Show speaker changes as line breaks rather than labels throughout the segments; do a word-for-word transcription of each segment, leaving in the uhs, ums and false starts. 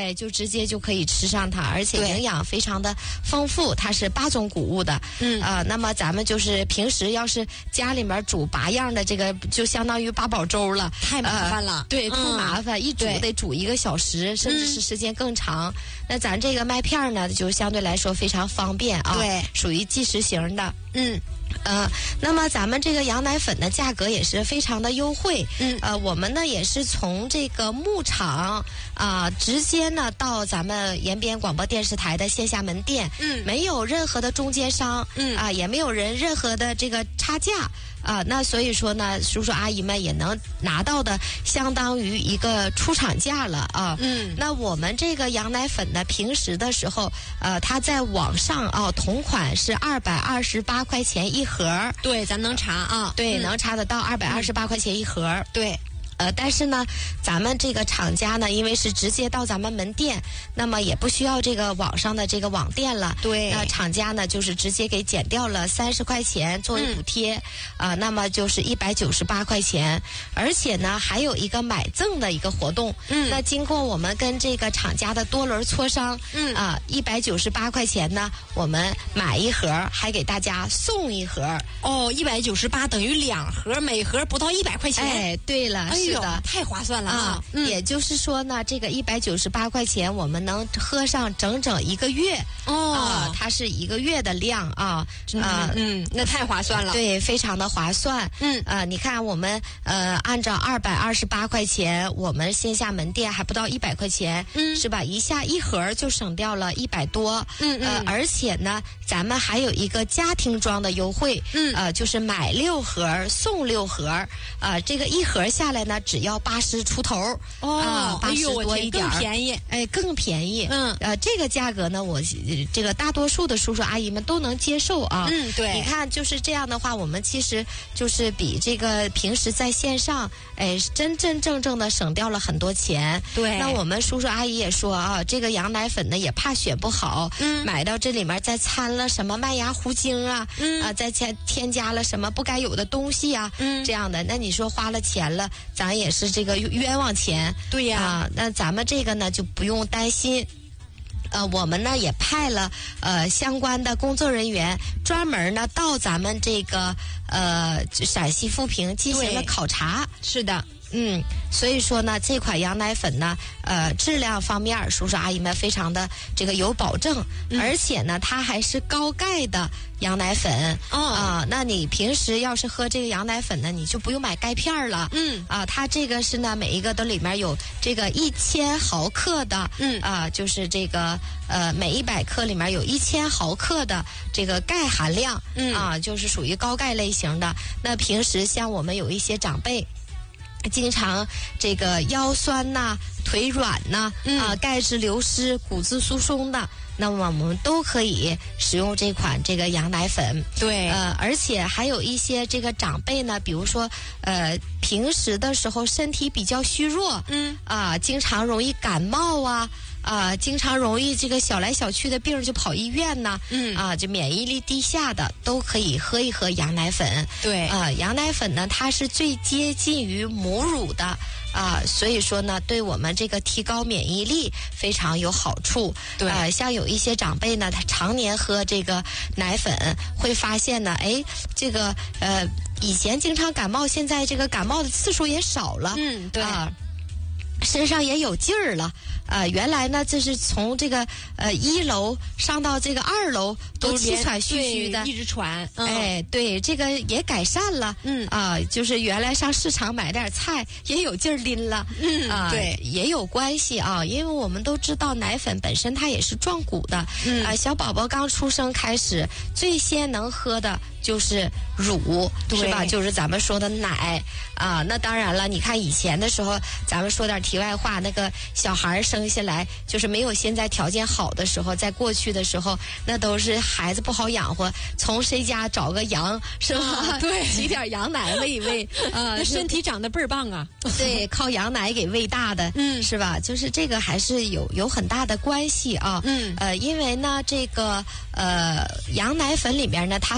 对，就直接就可以吃上它，而且营养非常的丰富，它是八种谷物的。嗯啊、呃，那么咱们就是平时要是家里面煮八样的这个，就相当于八宝粥了，
太麻烦了。
呃、对，太麻烦，嗯、一煮得煮一个小时，甚至是时间更长。嗯、那咱这个麦片呢，就相对来说非常方便啊，
对，属
于即食型的。嗯。呃，那么咱们这个羊奶粉的价格也是非常的优惠。嗯，呃，我们呢也是从这个牧场啊、呃，直接呢到咱们延边广播电视台的线下门店。嗯，没有任何的中间商。嗯啊、呃，也没有人任何的这个差价。啊，那所以说呢，叔叔阿姨们也能拿到的相当于一个出厂价了啊。嗯，那我们这个羊奶粉呢，平时的时候，呃，它在网上啊，同款是二百二十八块钱一盒。
对，咱能查啊，
对，嗯、能查得到二百二十八块钱一盒。
嗯、对。
呃，但是呢，咱们这个厂家呢，因为是直接到咱们门店，那么也不需要这个网上的这个网店了。
对。
那厂家呢，就是直接给减掉了三十块钱作为补贴，啊、嗯呃，那么就是一百九十八块钱，而且呢，还有一个买赠的一个活动。嗯。那经过我们跟这个厂家的多轮磋商，嗯啊，一百九十八块钱呢，我们买一盒还给大家送一盒。
哦，一百九十八等于两盒，每盒不到一百块钱。
哎，对了。
哎是的，太划算了啊！
嗯、也就是说呢，这个一百九十八块钱，我们能喝上整整一个月哦、呃，它是一个月的量啊
啊、呃，嗯，那太划算了，
对，非常的划算。嗯啊、呃，你看我们呃，按照二百二十八块钱，我们线下门店还不到一百块钱，嗯，是吧？一下一盒就省掉了一百多，嗯嗯、呃，而且呢，咱们还有一个家庭装的优惠，嗯，呃，就是买六盒送六盒，啊、呃，这个一盒下来呢。只要八十出头
哦，
八十、呃、多一点，
更便宜，
哎，更便宜。嗯，呃，这个价格呢，我这个大多数的叔叔阿姨们都能接受啊。
嗯，对。
你看，就是这样的话，我们其实就是比这个平时在线上，哎，真真正正的省掉了很多钱。
对。
那我们叔叔阿姨也说啊，这个羊奶粉呢也怕选不好，嗯，买到这里面再掺了什么麦芽糊精啊，嗯啊，再添添加了什么不该有的东西啊，嗯，这样的，那你说花了钱了，咱也是这个冤枉钱。
对呀、
啊，那咱们这个呢就不用担心。呃，我们呢也派了呃相关的工作人员，专门呢到咱们这个呃陕西富平进行了考察。
是的。
嗯，所以说呢，这款羊奶粉呢，呃，质量方面，叔叔阿姨们非常的这个有保证，嗯、而且呢，它还是高钙的羊奶粉。哦啊、呃，那你平时要是喝这个羊奶粉呢，你就不用买钙片了。嗯啊、呃，它这个是呢，每一个都里面有这个一千毫克的。嗯啊、呃，就是这个呃，每一百克里面有一千毫克的这个钙含量。嗯啊，就是属于高钙类型的。那平时像我们有一些长辈。经常这个腰酸呐、腿软呐、嗯、啊、钙质流失、骨质疏松的，那么我们都可以使用这款这个羊奶粉。
对，
呃，而且还有一些这个长辈呢，比如说呃，平时的时候身体比较虚弱，嗯啊，经常容易感冒啊。啊、呃，经常容易这个小来小去的病就跑医院呐，嗯啊，就免疫力低下的都可以喝一喝羊奶粉。
对
啊、呃，羊奶粉呢，它是最接近于母乳的啊、呃，所以说呢，对我们这个提高免疫力非常有好处。
对，
呃，像有一些长辈呢，他常年喝这个奶粉，会发现呢，哎，这个呃，以前经常感冒，现在这个感冒的次数也少了。
嗯，对。
啊身上也有劲儿了，呃，原来呢，就是从这个呃一楼上到这个二楼都气喘吁吁的，
一直喘。
嗯、哎，对，这个也改善了。嗯啊、呃，就是原来上市场买点菜也有劲儿拎了。嗯啊、呃，
对，
也有关系啊，因为我们都知道奶粉本身它也是壮骨的。嗯啊、呃，小宝宝刚出生开始，最先能喝的就是乳，是吧？就是咱们说的奶啊。那当然了，你看以前的时候，咱们说点题外话，那个小孩生下来就是没有现在条件好的时候，在过去的时候，那都是孩子不好养活，从谁家找个羊是吧？
啊、对，
挤点羊奶喂一喂，
啊，那身体长得倍儿棒啊！
对，靠羊奶给喂大的，嗯，是吧？就是这个还是有有很大的关系啊。嗯，呃，因为呢，这个呃羊奶粉里面呢，它富含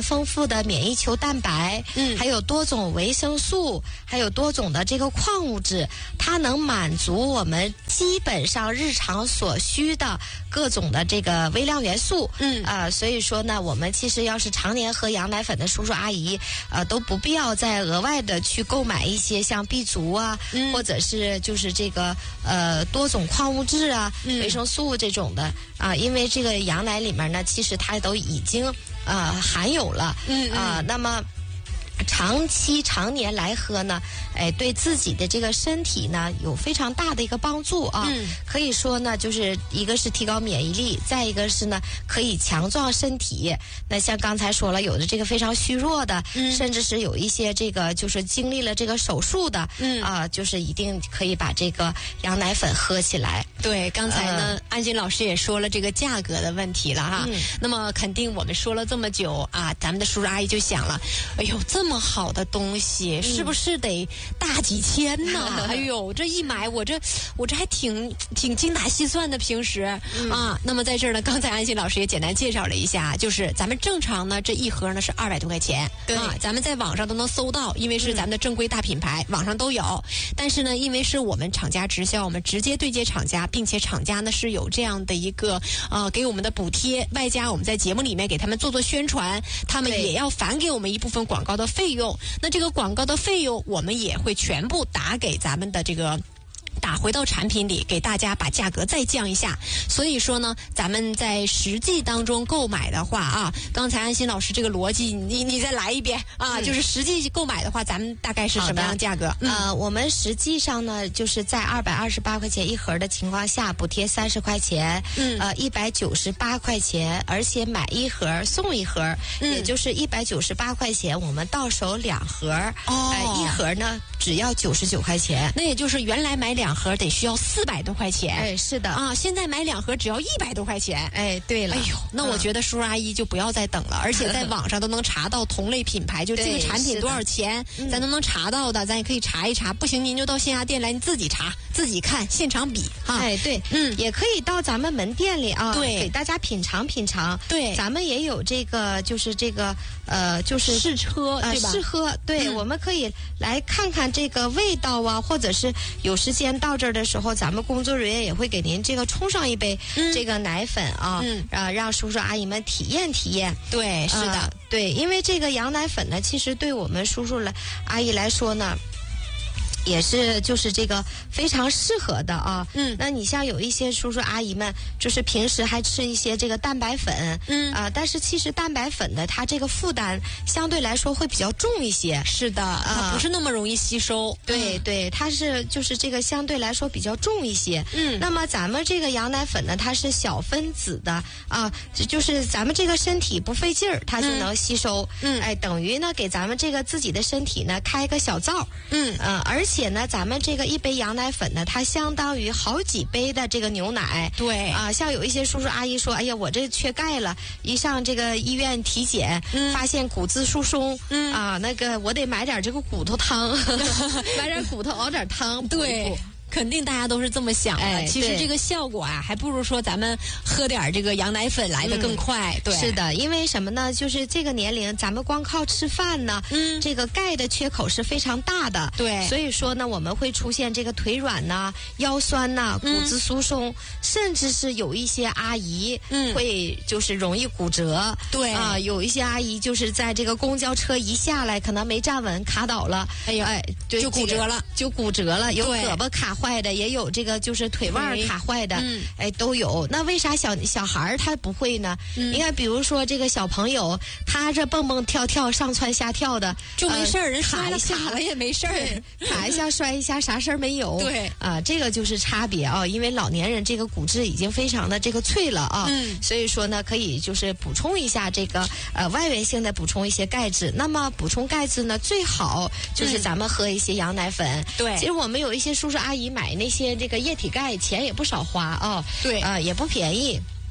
丰富的免疫球蛋白，嗯，还有多种维生素，还有多种的这个矿物质，它能满足我们基本上日常所需的各种的这个微量元素，嗯啊、呃，所以说呢，我们其实要是常年喝羊奶粉的叔叔阿姨，呃，都不必要再额外的去购买一些像 B 族啊，嗯、或者是就是这个呃多种矿物质啊、嗯、维生素这种的啊、呃，因为这个羊奶里面呢，其实它都已经呃含有了，嗯啊、呃，那么。长期常年来喝呢，哎，对自己的这个身体呢有非常大的一个帮助啊。嗯，可以说呢，就是一个是提高免疫力，再一个是呢可以强壮身体。那像刚才说了，有的这个非常虚弱的，嗯、甚至是有一些这个就是经历了这个手术的，嗯啊、呃，就是一定可以把这个羊奶粉喝起来。
对，刚才呢，呃、安心老师也说了这个价格的问题了哈。嗯、那么肯定我们说了这么久啊，咱们的叔叔阿姨就想了，哎呦，这么。这么好的东西，是不是得大几千呢？嗯、哎呦，这一买我这我这还挺挺精打细算的，平时、嗯、啊。那么在这儿呢，刚才安心老师也简单介绍了一下，就是咱们正常呢这一盒呢是二百多块钱，对啊，咱们在网上都能搜到，因为是咱们的正规大品牌，嗯、网上都有。但是呢，因为是我们厂家直销，我们直接对接厂家，并且厂家呢是有这样的一个呃给我们的补贴，外加我们在节目里面给他们做做宣传，他们也要返给我们一部分广告的费用，那这个广告的费用我们也会全部打给咱们的这个打回到产品里，给大家把价格再降一下。所以说呢，咱们在实际当中购买的话啊，刚才安心老师这个逻辑，你你再来一遍啊，嗯、就是实际购买的话，咱们大概是什么样的价格？
嗯、呃，我们实际上呢，就是在二百二十八块钱一盒的情况下，补贴三十块钱，嗯，呃，一百九十八块钱，而且买一盒送一盒，嗯、也就是一百九十八块钱，我们到手两盒，哦，呃，一盒呢只要九十九块钱，
那也就是原来买两盒得需要四百多块钱，
哎，是的
啊，现在买两盒只要一百多块钱，
哎，对了，
哎呦，那我觉得叔叔阿姨就不要再等了，嗯、而且在网上都能查到同类品牌，就这个产品多少钱，咱都能查到的，咱也可以查一查。不行，您就到线下店来，你自己查，自己看，现场比哈。
哎，对，嗯，也可以到咱们门店里啊，
对，
给大家品尝品尝。对，咱们也有这个，就是这个，呃，就是
试车，
呃、
对吧？
试喝，对、嗯，我们可以来看看这个味道啊，或者是有时间到这儿的时候，咱们工作人员也会给您这个冲上一杯这个奶粉啊，嗯，啊，让叔叔阿姨们体验体验。
对，是的，呃、
对，因为这个羊奶粉呢，其实对我们叔叔来阿姨来说呢。也是就是这个非常适合的啊，嗯，那你像有一些叔叔阿姨们，就是平时还吃一些这个蛋白粉，嗯啊、呃，但是其实蛋白粉的它这个负担相对来说会比较重一些，
是的，呃、它不是那么容易吸收，
对、嗯、对，它是就是这个相对来说比较重一些，嗯，那么咱们这个羊奶粉呢，它是小分子的啊，就是咱们这个身体不费劲儿，它就能吸收，嗯，哎，等于呢给咱们这个自己的身体呢开个小灶，嗯呃，而且。而且呢，咱们这个一杯羊奶粉呢，它相当于好几杯的这个牛奶。
对
啊，像有一些叔叔阿姨说，哎呀，我这缺钙了，一上这个医院体检，嗯、发现骨质疏松，嗯、啊，那个我得买点这个骨头汤，买点骨头熬点汤。
对。肯定大家都是这么想的，哎、其实这个效果啊，还不如说咱们喝点这个羊奶粉来的更快。嗯、对，
是的，因为什么呢？就是这个年龄，咱们光靠吃饭呢，嗯，这个钙的缺口是非常大的。
对，
所以说呢，我们会出现这个腿软呐、腰酸呐、骨质疏松，嗯、甚至是有一些阿姨，嗯，会就是容易骨折。
对
啊、呃，有一些阿姨就是在这个公交车一下来，可能没站稳，卡倒了，
哎呀，哎，就骨折了，
就骨折了，有胳膊卡坏的，也有这个就是腿腕卡坏的，嗯，哎，都有。那为啥小小孩他不会呢？嗯、你看，比如说这个小朋友，他这蹦蹦跳跳、上蹿下跳的，
就没事儿、呃，人
卡一下
了也没事儿，
卡一下摔一下，啥事儿没有。
对
啊、呃，这个就是差别啊，因为老年人这个骨质已经非常的这个脆了啊，嗯，所以说呢，可以就是补充一下这个呃外源性的补充一些钙质。那么补充钙质呢，最好就是咱们喝一些羊奶粉。嗯、
对，
其实我们有一些叔叔阿姨买那些这个液体钙，钱也不少花啊、哦，
对
啊、呃，也不便宜。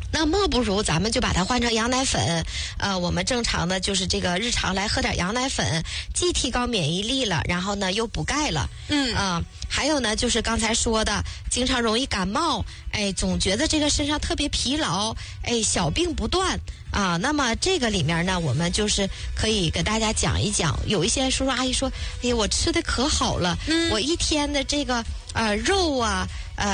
那莫不如咱们就把它换成羊奶粉，呃，我们正常的就是这个日常来喝点羊奶粉，既提高免疫力了，然后呢又补钙了，
嗯
啊、呃，还有呢就是刚才说的，经常容易感冒，哎，总觉得这个身上特别疲劳，哎，小病不断啊。那么这个里面呢，我们就是可以给大家讲一讲，有一些叔叔阿姨说，哎呀，我吃的可好了，嗯、我一天的这个呃肉啊。